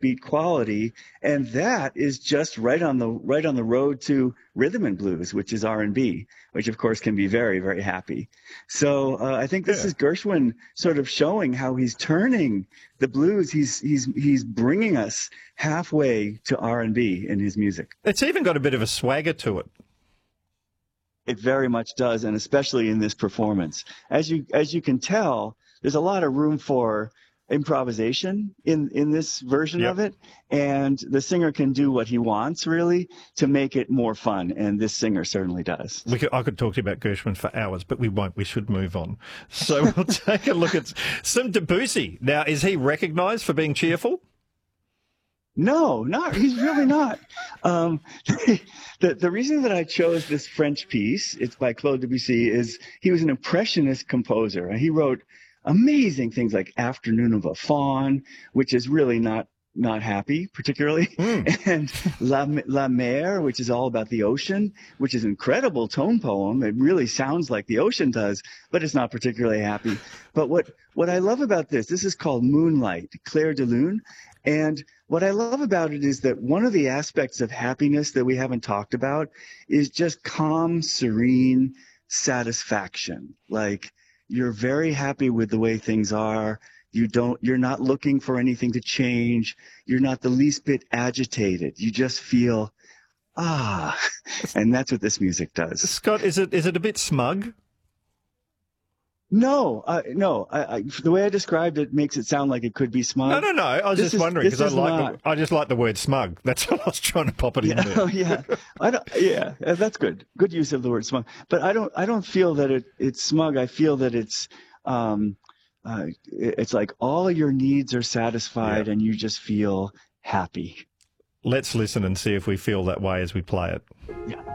upbeat quality, and that is just right on the road to rhythm and blues, which is R&B, which of course can be very, very happy. So I think this Yeah. is Gershwin sort of showing how he's turning the blues. He's bringing us halfway to R&B in his music. It's even got a bit of a swagger to it. It very much does, and especially in this performance. As you can tell, there's a lot of room for improvisation in this version Yep. of it, and the singer can do what he wants really to make it more fun, and this singer certainly does. I could talk to you about Gershwin for hours, but we won't. We should move on. So we'll take a look at some Debussy. Now, is he recognised for being cheerful? No, he's really not. The reason that I chose this French piece, it's by Claude Debussy, is he was an impressionist composer. And he wrote amazing things like Afternoon of a Faun, which is really not happy particularly, and La Mer, which is all about the ocean, which is an incredible tone poem. It really sounds like the ocean does, but it's not particularly happy. But what I love about this is called Moonlight, Clair de Lune. And what I love about it is that one of the aspects of happiness that we haven't talked about is just calm, serene satisfaction. Like you're very happy with the way things are. You're not looking for anything to change. You're not the least bit agitated. You just feel, and that's what this music does. Scott, is it a bit smug? No. The way I described it makes it sound like it could be smug. No. I was just wondering because I just like the word smug. That's what I was trying to pop it in there. Oh, yeah. That's good. Good use of the word smug. But I don't feel that it's smug. I feel that it's like all of your needs are satisfied and you just feel happy. Let's listen and see if we feel that way as we play it. Yeah.